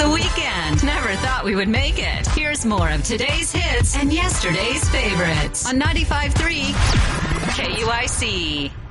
the weekend. Never thought we would make it. Here's more of today's hits and yesterday's favorites on 95.3 KUIC.